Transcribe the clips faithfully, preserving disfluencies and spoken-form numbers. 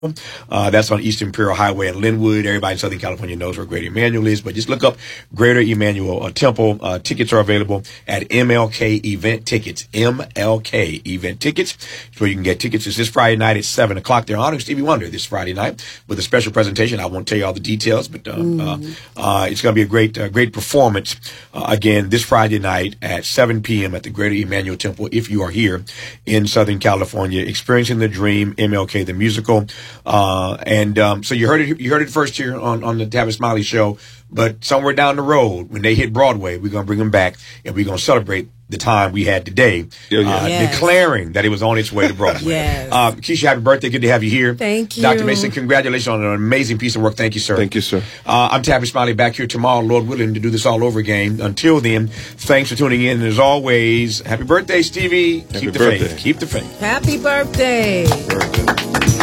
Uh, that's on East Imperial Highway in Linwood. Everybody in Southern California knows where Greater Emmanuel is, but just look up Greater Emmanuel uh, Temple. Uh, tickets are available at M L K Event Tickets. M L K Event Tickets. It's where you can get tickets. It's this Friday night at seven o'clock. They're honoring Stevie Wonder this Friday night with a special presentation. I won't tell you all the details, but uh, mm. uh, uh, it's going to be a great, uh, great performance uh, again this Friday night at seven p.m. at the Greater Emmanuel Temple. If you are here in Southern California, experiencing the dream, M L K the musical. Uh, and, um, so you heard it, you heard it first here on, on the Tavis Smiley Show, but somewhere down the road, when they hit Broadway, we're going to bring them back and we're going to celebrate the time we had today, uh, yes. declaring that it was on its way to Broadway. yes. uh, Keisha, happy birthday. Good to have you here. Thank you. Doctor Mason, congratulations on an amazing piece of work. Thank you, sir. Thank you, sir. Uh, I'm Tavis Smiley back here tomorrow, Lord willing, to do this all over again. Until then, thanks for tuning in. And as always, happy birthday, Stevie. Happy Keep the birthday. faith. Keep the faith. Happy birthday. Happy birthday.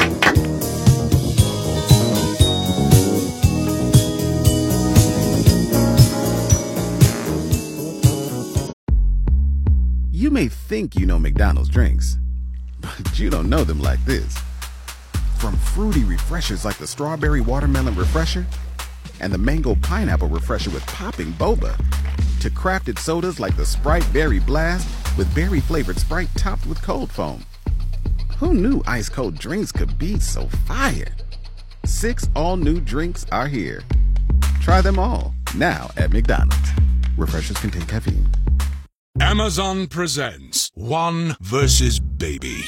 You may think you know McDonald's drinks, but you don't know them like this. From fruity refreshers like the Strawberry Watermelon Refresher and the Mango Pineapple Refresher with popping boba, to crafted sodas like the Sprite Berry Blast with berry-flavored Sprite topped with cold foam. Who knew ice-cold drinks could be so fire? Six all-new drinks are here. Try them all, now at McDonald's. Refreshers contain caffeine. Amazon presents One versus Baby.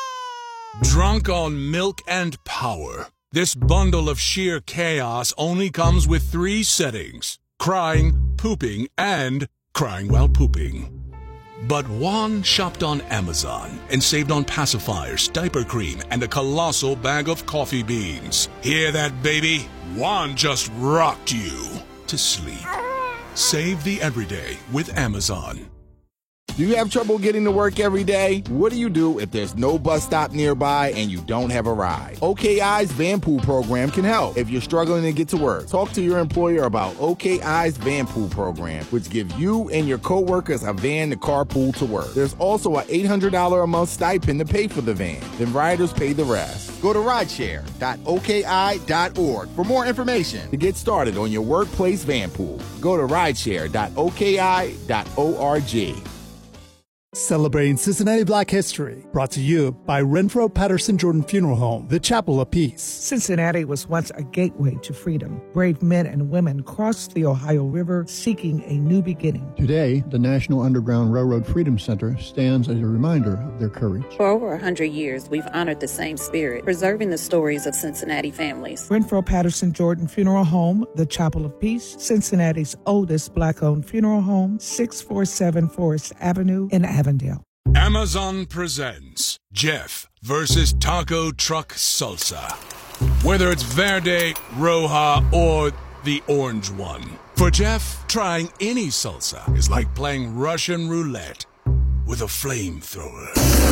Drunk on milk and power, this bundle of sheer chaos only comes with three settings: crying, pooping, and crying while pooping. But Juan shopped on Amazon and saved on pacifiers, diaper cream, and a colossal bag of coffee beans. Hear that, baby? Juan just rocked you to sleep. Save the everyday with Amazon. Do you have trouble getting to work every day? What do you do if there's no bus stop nearby and you don't have a ride? O K I's Van Pool program can help. If you're struggling to get to work, talk to your employer about O K I's Van Pool program, which gives you and your coworkers a van to carpool to work. There's also an eight hundred dollars a month stipend to pay for the van. Then riders pay the rest. Go to rideshare dot O K I dot org for more information to get started on your workplace van pool. Go to rideshare dot O K I dot org. Celebrating Cincinnati Black History, brought to you by Renfro Patterson Jordan Funeral Home, the Chapel of Peace. Cincinnati was once a gateway to freedom. Brave men and women crossed the Ohio River seeking a new beginning. Today, the National Underground Railroad Freedom Center stands as a reminder of their courage. For over one hundred years, we've honored the same spirit, preserving the stories of Cincinnati families. Renfro Patterson Jordan Funeral Home, the Chapel of Peace, Cincinnati's oldest black-owned funeral home, six forty-seven Forest Avenue in Avondale. Amazon presents Jeff versus Taco Truck Salsa. Whether it's Verde, Roja, or the orange one. For Jeff, trying any salsa is like playing Russian roulette with a flamethrower.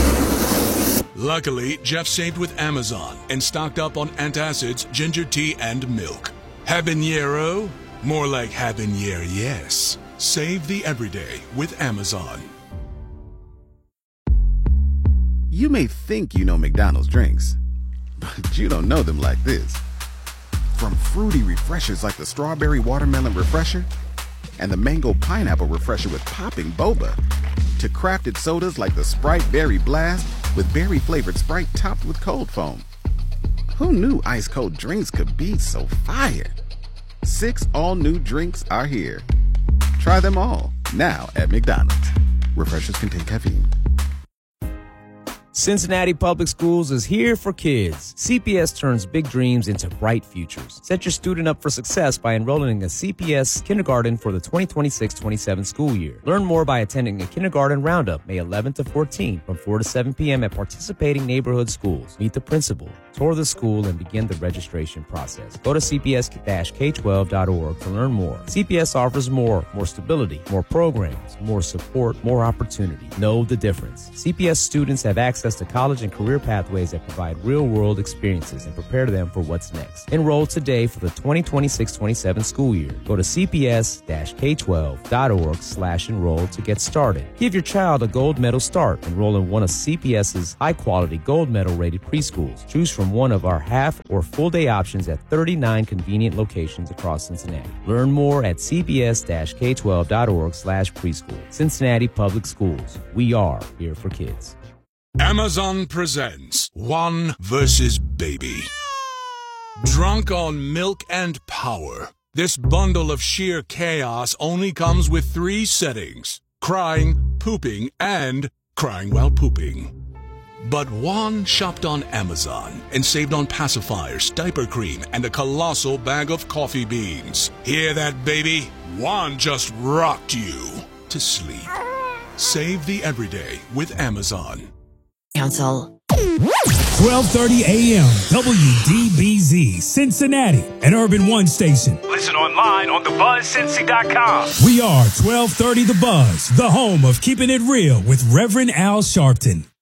Luckily, Jeff saved with Amazon and stocked up on antacids, ginger tea, and milk. Habanero? More like habanero, yes. Save the everyday with Amazon. You may think you know McDonald's drinks, but you don't know them like this. From fruity refreshers like the Strawberry Watermelon Refresher and the Mango Pineapple Refresher with popping boba, to crafted sodas like the Sprite Berry Blast with berry-flavored Sprite topped with cold foam. Who knew ice-cold drinks could be so fire? Six all-new drinks are here. Try them all, now at McDonald's. Refreshers contain caffeine. Cincinnati Public Schools is here for kids. C P S turns big dreams into bright futures. Set your student up for success by enrolling in a C P S kindergarten for the twenty twenty-six twenty-seven school year. Learn more by attending a kindergarten roundup May eleventh to fourteenth from four to seven p.m. at participating neighborhood schools. Meet the principal, tour the school, and begin the registration process. Go to C P S K twelve dot org to learn more. C P S offers more, more stability, more programs, more support, more opportunity. Know the difference. C P S students have access access to college and career pathways that provide real-world experiences and prepare them for what's next. Enroll today for the twenty twenty-six twenty-seven school year. Go to c p s dash k twelve dot org slash enroll to get started. Give your child a gold medal start. Enroll in one of CPS's high-quality gold medal-rated preschools. Choose from one of our half or full-day options at thirty-nine convenient locations across Cincinnati. Learn more at c p s dash k twelve dot org slash preschool. Cincinnati Public Schools. We are here for kids. Amazon presents One versus Baby. Drunk on milk and power, this bundle of sheer chaos only comes with three settings: crying, pooping, and crying while pooping. But Juan shopped on Amazon and saved on pacifiers, diaper cream, and a colossal bag of coffee beans. Hear that, baby? Juan just rocked you to sleep. Save the everyday with Amazon. Council. twelve thirty a.m. W D B Z, Cincinnati, an Urban One station. Listen online on the buzz cincy dot com. We are twelve thirty The Buzz, the home of keeping it real with Reverend Al Sharpton.